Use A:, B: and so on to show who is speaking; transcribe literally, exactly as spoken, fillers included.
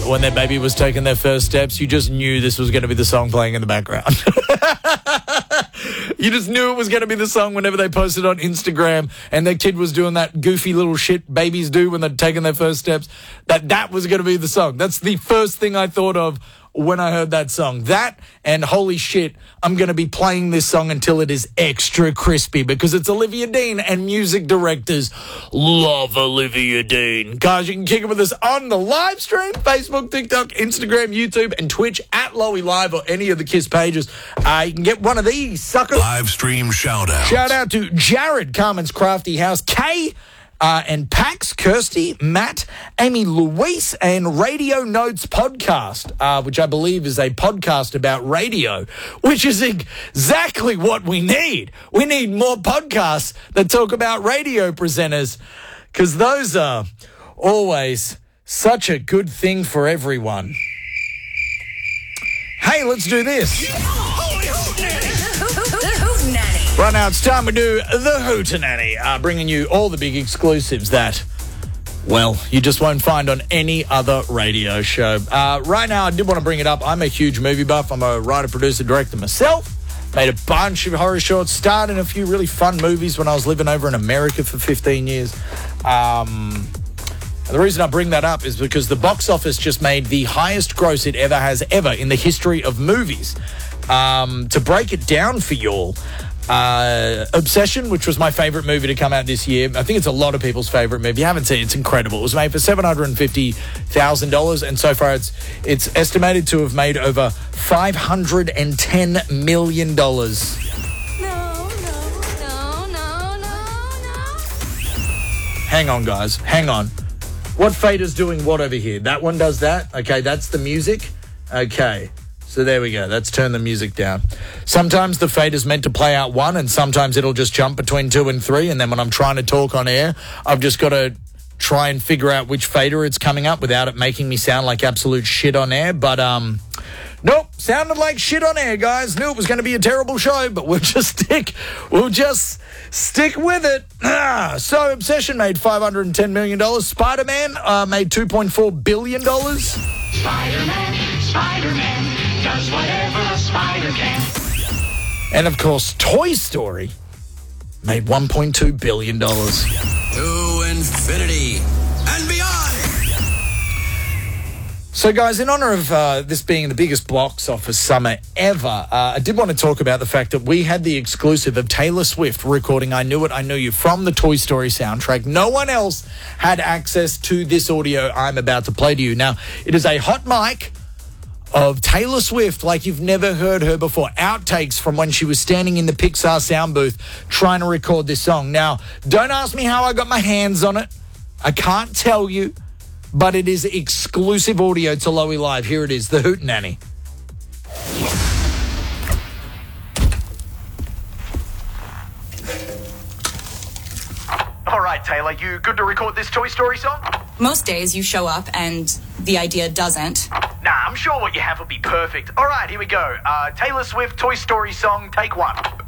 A: when their baby was taking their first steps, you just knew this was going to be the song playing in the background. You just knew it was going to be the song whenever they posted on Instagram and their kid was doing that goofy little shit babies do when they're taking their first steps, that that was going to be the song. That's the first thing I thought of when I heard that song. That and holy shit, I'm going to be playing this song until it is extra crispy because it's Olivia Dean and music directors love Olivia Dean. Guys, you can kick it with us on the live stream, Facebook, TikTok, Instagram, YouTube, and Twitch at Lowy Live or any of the KISS pages. Uh, you can get one of these, suckers.
B: Live stream shout out.
A: Shout out to Jared, Carmen's Crafty House, Kay, Uh, and Pax, Kirsty, Matt, Amy Louise, and Radio Notes Podcast, uh, which I believe is a podcast about radio, which is exactly what we need. We need more podcasts that talk about radio presenters, because those are always such a good thing for everyone. Hey, let's do this. Right now, it's time we do the Hootenanny, uh, bringing you all the big exclusives that, well, you just won't find on any other radio show. Uh, right now, I did want to bring it up. I'm a huge movie buff. I'm a writer, producer, director myself. Made a bunch of horror shorts, starred in a few really fun movies when I was living over in America for fifteen years. Um... The reason I bring that up is because the box office just made the highest gross it ever has ever in the history of movies. Um, to break it down for y'all, uh, Obsession, which was my favorite movie to come out this year. I think it's a lot of people's favorite movie. If you haven't seen it, it's incredible. It was made for seven hundred fifty thousand dollars, and so far it's it's estimated to have made over five hundred ten million dollars.
C: No, no, no, no, no, no.
A: Hang on, guys. Hang on. What fader's doing what over here? That one does that? Okay, that's the music. Okay, so there we go. Let's turn the music down. Sometimes the fader's meant to play out one, and sometimes it'll just jump between two and three, and then when I'm trying to talk on air, I've just got to try and figure out which fader it's coming up without it making me sound like absolute shit on air. But, um... nope, sounded like shit on air, guys. Knew it was going to be a terrible show, but we'll just stick, we'll just stick with it. Ah, so Obsession made five hundred ten million dollars. Spider-Man uh, made two point four billion dollars.
D: Spider-Man, Spider-Man, does whatever a spider can.
A: And, of course, Toy Story made one point two billion dollars.
B: To infinity and beyond.
A: So, guys, in honor of uh, this being the biggest box office summer ever, uh, I did want to talk about the fact that we had the exclusive of Taylor Swift recording I Knew It, I Knew You from the Toy Story soundtrack. No one else had access to this audio I'm about to play to you. Now, it is a hot mic of Taylor Swift like you've never heard her before. Outtakes from when she was standing in the Pixar sound booth trying to record this song. Now, don't ask me how I got my hands on it. I can't tell you. But it is exclusive audio to Lowy Live. Here it is, the Hootenanny.
E: All right, Taylor, you good to record this Toy Story song?
F: Most days you show up and the idea doesn't.
E: Nah, I'm sure what you have will be perfect. All right, here we go. Uh, Taylor Swift, Toy Story song, take one.